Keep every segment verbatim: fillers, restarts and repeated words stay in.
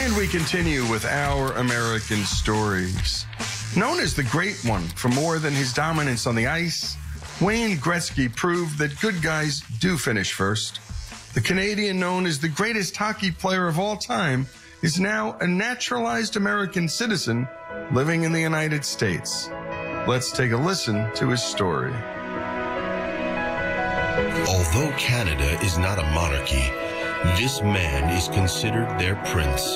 And we continue with our American stories. Known as the Great One for more than his dominance on the ice, Wayne Gretzky proved that good guys do finish first. The Canadian, known as the greatest hockey player of all time, is now a naturalized American citizen living in the United States. Let's take a listen to his story. Although Canada is not a monarchy, this man is considered their prince.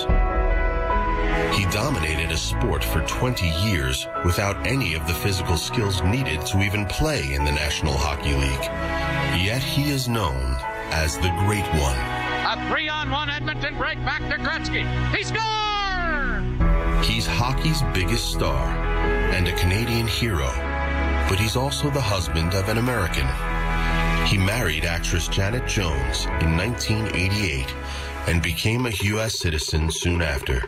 He dominated a sport for twenty years without any of the physical skills needed to even play in the National Hockey League. Yet he is known as the Great One. A three-on-one Edmonton break back to Gretzky. He scored! He's hockey's biggest star and a Canadian hero, but he's also the husband of an American. He married actress Janet Jones in nineteen eighty-eight and became a U S citizen soon after.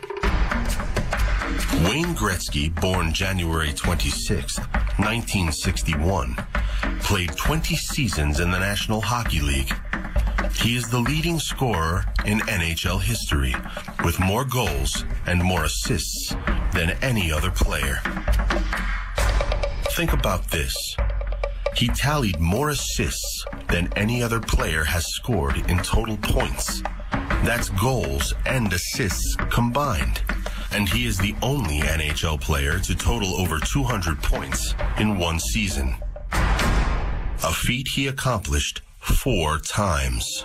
Wayne Gretzky, born January twenty-sixth, nineteen sixty-one, played twenty seasons in the National Hockey League. He is the leading scorer in N H L history, with more goals and more assists than any other player. Think about this. He tallied more assists than any other player has scored in total points. That's goals and assists combined. And he is the only N H L player to total over two hundred points in one season. A feat he accomplished four times.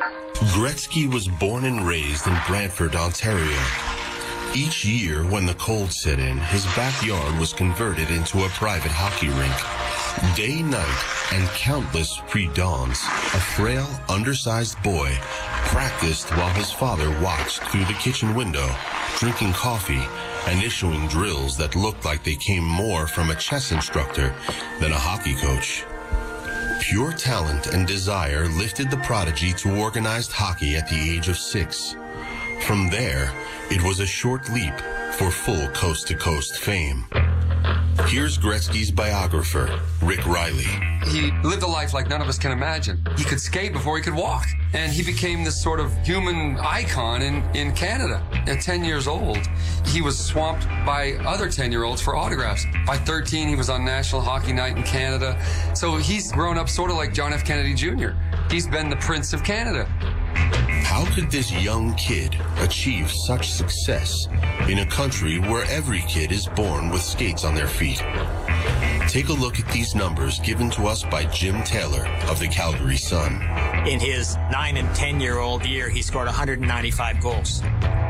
Gretzky was born and raised in Brantford, Ontario. Each year, when the cold set in, his backyard was converted into a private hockey rink. Day, night, and countless pre-dawns, a frail, undersized boy practiced while his father watched through the kitchen window, drinking coffee and issuing drills that looked like they came more from a chess instructor than a hockey coach. Pure talent and desire lifted the prodigy to organized hockey at the age of six. From there, it was a short leap for full coast-to-coast fame. Here's Gretzky's biographer, Rick Riley. He lived a life like none of us can imagine. He could skate before he could walk. And he became this sort of human icon in, in Canada. At ten years old, he was swamped by other ten-year-olds for autographs. By thirteen, he was on National Hockey Night in Canada. So he's grown up sort of like John F. Kennedy Junior He's been the Prince of Canada. How could this young kid achieve such success in a country where every kid is born with skates on their feet? Take a look at these numbers given to us by Jim Taylor of the Calgary Sun. In his nine and ten-year-old year, he scored one hundred ninety-five goals.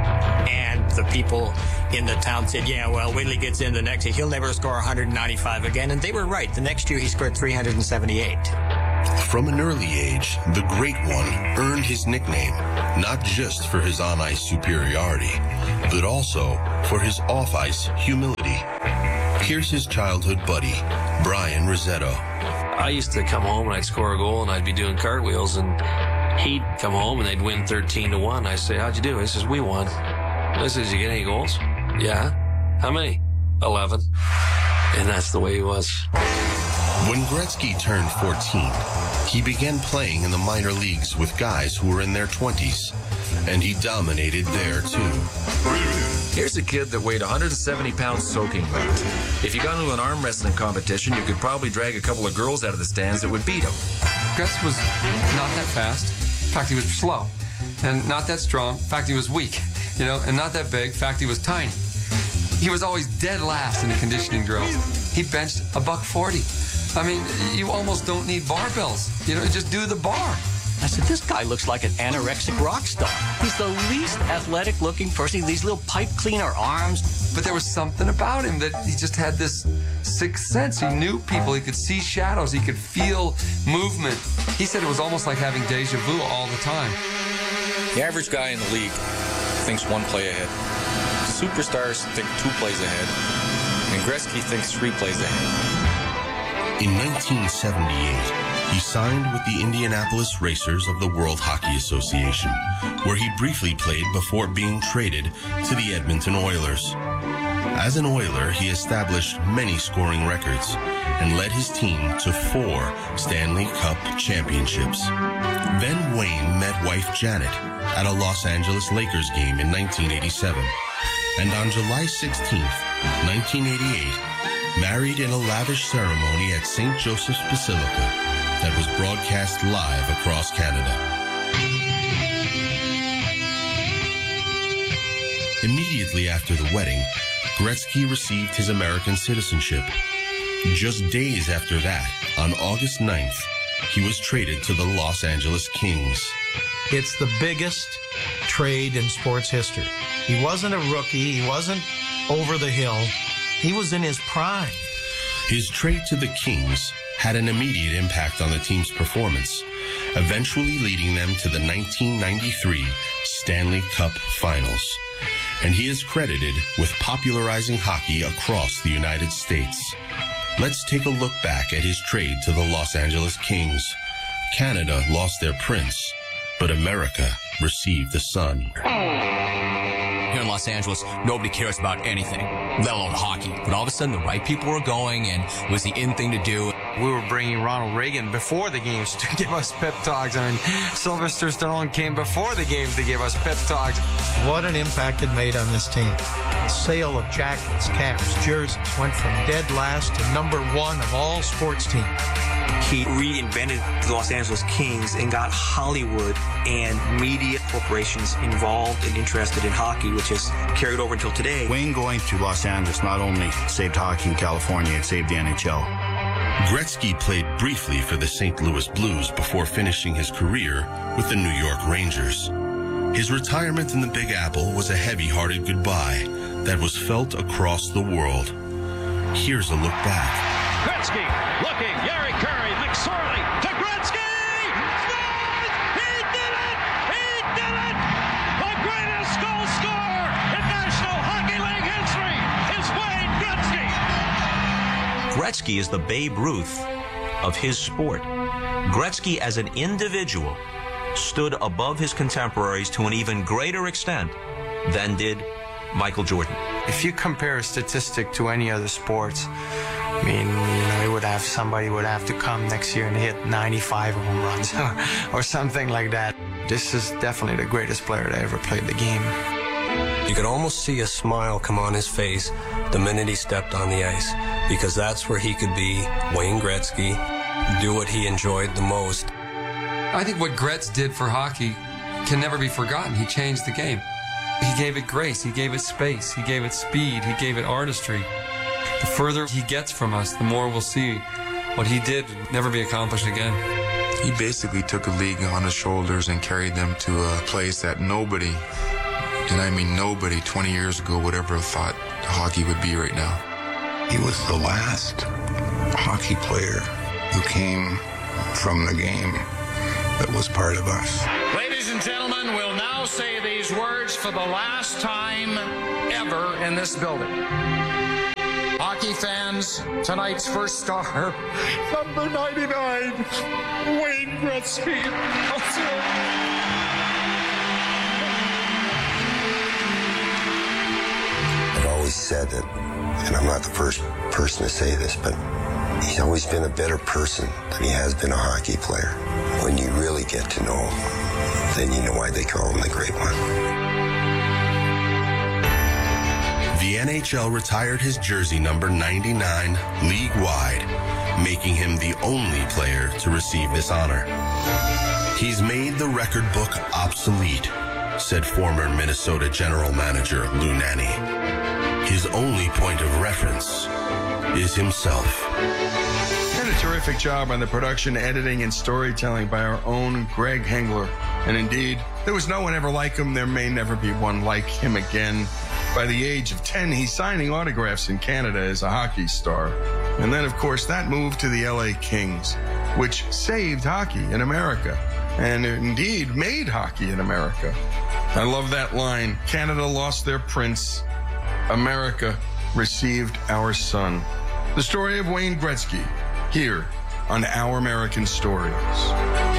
And the people in the town said, yeah, well, wait till he gets in the next year. He'll never score one hundred ninety-five again. And they were right. The next year, he scored three hundred seventy-eight. From an early age, the Great One earned his nickname, not just for his on-ice superiority, but also for his off-ice humility. Here's his childhood buddy, Brian Rossetto. I used to come home and I'd score a goal and I'd be doing cartwheels and he'd come home and they'd win thirteen to one. I say, how'd you do? He says, we won. I says, you get any goals? Yeah. How many? eleven. And that's the way he was. When Gretzky turned fourteen, he began playing in the minor leagues with guys who were in their twenties, and he dominated there too. Here's a kid that weighed one hundred seventy pounds soaking wet. If you got into an arm wrestling competition, you could probably drag a couple of girls out of the stands that would beat him. Gretz was not that fast. In fact, he was slow. And not that strong. In fact, he was weak. You know, and not that big. In fact, he was tiny. He was always dead last in the conditioning drills. He benched a buck forty. I mean, you almost don't need barbells. You know, just do the bar. I said, this guy looks like an anorexic rock star. He's the least athletic-looking person. These little pipe-cleaner arms. But there was something about him that he just had this sixth sense. He knew people. He could see shadows. He could feel movement. He said it was almost like having deja vu all the time. The average guy in the league thinks one play ahead. Superstars think two plays ahead. And Gretzky thinks three plays ahead. In nineteen seventy-eight, he signed with the Indianapolis Racers of the World Hockey Association, where he briefly played before being traded to the Edmonton Oilers. As an Oiler, he established many scoring records and led his team to four Stanley Cup championships. Then Wayne met wife Janet at a Los Angeles Lakers game in nineteen eighty-seven, and on July sixteenth, nineteen eighty-eight, married in a lavish ceremony at Saint Joseph's Basilica that was broadcast live across Canada. Immediately after the wedding, Gretzky received his American citizenship. Just days after that, on August ninth, he was traded to the Los Angeles Kings. It's the biggest trade in sports history. He wasn't a rookie. He wasn't over the hill. He was in his prime. His trade to the Kings had an immediate impact on the team's performance, eventually leading them to the nineteen ninety-three Stanley Cup Finals. And he is credited with popularizing hockey across the United States. Let's take a look back at his trade to the Los Angeles Kings. Canada lost their prince, but America received the sun. Here in Los Angeles, nobody cares about anything, let alone hockey. But all of a sudden, the right people were going, and it was the in thing to do. We were bringing Ronald Reagan before the games to give us pep talks. I mean, Sylvester Stallone came before the games to give us pep talks. What an impact it made on this team. Sale of jackets, caps, jerseys went from dead last to number one of all sports teams. He reinvented the Los Angeles Kings and got Hollywood and media corporations involved and interested in hockey, which has carried over until today. Wayne going to Los Angeles not only saved hockey in California, it saved the N H L. Gretzky played briefly for the Saint Louis Blues before finishing his career with the New York Rangers. His retirement in the Big Apple was a heavy-hearted goodbye that was felt across the world. Here's a look back. Gretzky looking, Yari Curry, McSorley to Gretzky! Scores! He did it! He did it! The greatest goal scorer in National Hockey League history is Wayne Gretzky! Gretzky is the Babe Ruth of his sport. Gretzky as an individual stood above his contemporaries to an even greater extent than did Michael Jordan. If you compare a statistic to any other sports, I mean, you know, it would have somebody would have to come next year and hit ninety-five home runs or, or something like that. This is definitely the greatest player that ever played the game. You could almost see a smile come on his face the minute he stepped on the ice, because that's where he could be Wayne Gretzky, do what he enjoyed the most. I think what Gretz did for hockey can never be forgotten. He changed the game. He gave it grace, he gave it space, he gave it speed, he gave it artistry. The further he gets from us, the more we'll see what he did never be accomplished again. He basically took a league on his shoulders and carried them to a place that nobody, and I mean nobody, twenty years ago would ever have thought hockey would be right now. He was the last hockey player who came from the game that was part of us. Ladies and gentlemen, we'll now say these words for the last time ever in this building. Hockey fans, tonight's first star, number ninety-nine, Wayne Gretzky. I've always said that, and I'm not the first person to say this, but he's always been a better person than he has been a hockey player. When you really get to know him, then you know why they call him the Great One. The N H L retired his jersey number ninety-nine league-wide, making him the only player to receive this honor. He's made the record book obsolete, said former Minnesota general manager Lou Nanne. His only point of reference is himself. And a terrific job on the production, editing, and storytelling by our own Greg Hengler. And indeed, there was no one ever like him. There may never be one like him again. By the age of ten, he's signing autographs in Canada as a hockey star. And then, of course, that move to the L A Kings, which saved hockey in America, and indeed made hockey in America. I love that line. Canada lost their prince. America received our son. The story of Wayne Gretzky, here on Our American Stories.